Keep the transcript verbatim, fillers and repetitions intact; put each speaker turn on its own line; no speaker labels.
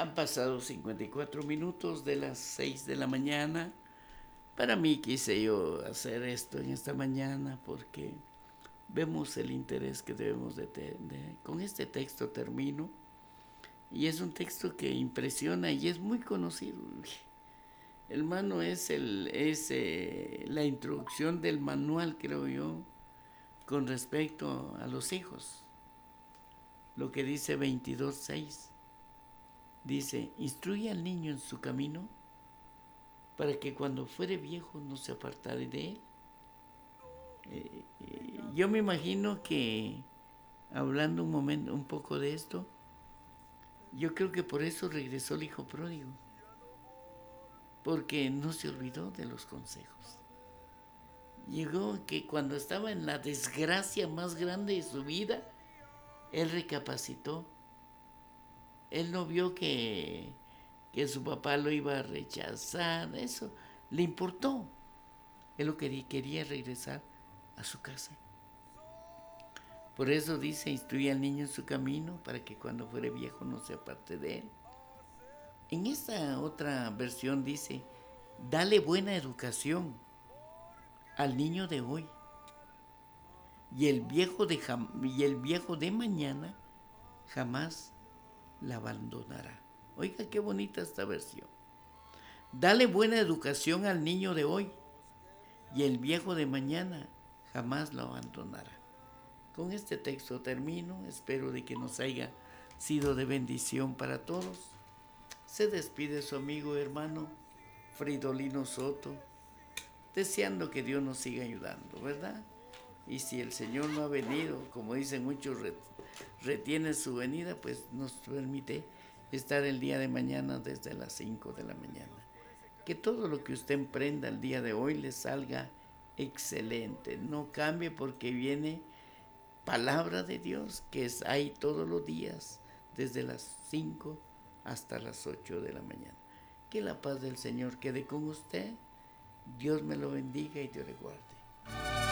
Han pasado cincuenta y cuatro minutos de las seis de la mañana. Para mí quise yo hacer esto en esta mañana porque vemos el interés que debemos de tener. Con este texto termino y es un texto que impresiona y es muy conocido. Hermano, es, el, es eh, la introducción del manual, creo yo, con respecto a los hijos. Lo que dice veintidós seis. Dice, instruye al niño en su camino para que cuando fuere viejo no se apartare de él. Eh, eh, yo me imagino que, hablando un momento, un poco de esto, yo creo que por eso regresó el hijo pródigo, porque no se olvidó de los consejos. Llegó que cuando estaba en la desgracia más grande de su vida, él recapacitó. Él no vio que, que su papá lo iba a rechazar, eso le importó. Él lo quería, quería regresar a su casa. Por eso dice, instruye al niño en su camino para que cuando fuere viejo no se aparte de él. En esta otra versión dice, dale buena educación al niño de hoy y el viejo de, y el viejo de mañana jamás la abandonará. Oiga, qué bonita esta versión. Dale buena educación al niño de hoy y el viejo de mañana jamás lo abandonará. Con este texto termino, espero de que nos haya sido de bendición para todos. Se despide su amigo hermano Fridolino Soto, deseando que Dios nos siga ayudando, ¿verdad? Y si el Señor no ha venido, como dicen muchos, retiene su venida, pues nos permite estar el día de mañana desde las cinco de la mañana. Que todo lo que usted emprenda el día de hoy le salga excelente. No cambie porque viene palabra de Dios que es ahí todos los días, desde las cinco hasta las ocho de la mañana. Que la paz del Señor quede con usted. Dios me lo bendiga y Dios le guarde.